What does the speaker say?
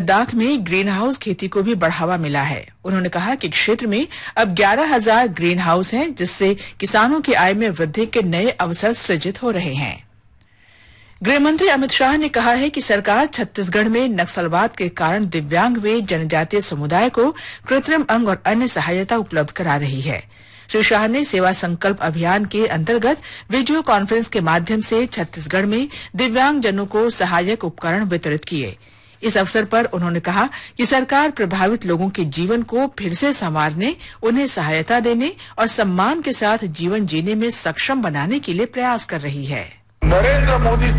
लद्दाख में green house खेती को भी बढ़ावा मिला है। उन्होंने कहा कि क्षेत्र में अब 11,000 ग्रीन हाउस हैं, जिससे किसानों की आय में वृद्धि के नए अवसर सृजित हो रहे हैं। गृहमंत्री अमित शाह ने कहा है कि सरकार छत्तीसगढ़ में नक्सलवाद के कारण दिव्यांग व जनजातीय समुदाय को कृत्रिम अंग और अन्य सहायता उपलब्ध करा रही है। श्री शाह ने सेवा संकल्प अभियान के अंतर्गत वीडियो कॉन्फ्रेंस के माध्यम से छत्तीसगढ़ में दिव्यांगजनों को सहायक उपकरण वितरित किए। इस अवसर पर उन्होंने कहा कि सरकार प्रभावित लोगों के जीवन को फिर से संवारने, उन्हें सहायता देने और सम्मान के साथ जीवन जीने में सक्षम बनाने के लिए प्रयास कर रही है। नरेंद्र मोदी